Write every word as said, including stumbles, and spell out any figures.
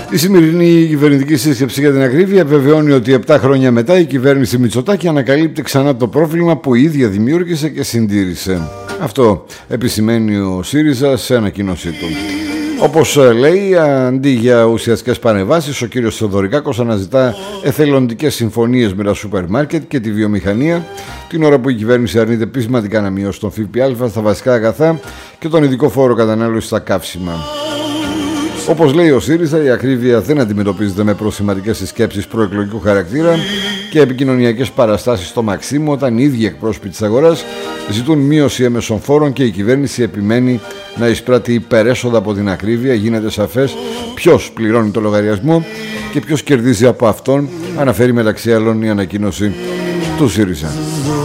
Η σημερινή κυβερνητική σύσκεψη για την ακρίβεια βεβαιώνει ότι επτά χρόνια μετά η κυβέρνηση Μητσοτάκη ανακαλύπτει ξανά το πρόβλημα που η ίδια δημιούργησε και συντήρησε. Αυτό επισημαίνει ο ΣΥΡΙΖΑ σε ανακοίνωσή του. Όπως λέει, αντί για ουσιαστικές παρεμβάσεις, ο κύριος Θεοδωρικάκος αναζητά εθελοντικές συμφωνίες με τα σούπερ μάρκετ και τη βιομηχανία, την ώρα που η κυβέρνηση αρνείται πεισματικά να μειώσει τον ΦΠΑ στα βασικά αγαθά και τον ειδικό φόρο κατανάλωσης στα καύσιμα. Όπως λέει ο ΣΥΡΙΖΑ, η ακρίβεια δεν αντιμετωπίζεται με προσημαντικές συσκέψεις προεκλογικού χαρακτήρα και επικοινωνιακές παραστάσεις στο Μαξίμου, όταν οι ίδιοι εκπρόσωποι της αγοράς ζητούν μείωση έμεσων φόρων και η κυβέρνηση επιμένει να εισπράττει υπερέσοδα από την ακρίβεια. Γίνεται σαφές ποιος πληρώνει το λογαριασμό και ποιος κερδίζει από αυτόν, αναφέρει μεταξύ άλλων η ανακοίνωση του ΣΥΡΙΖΑ.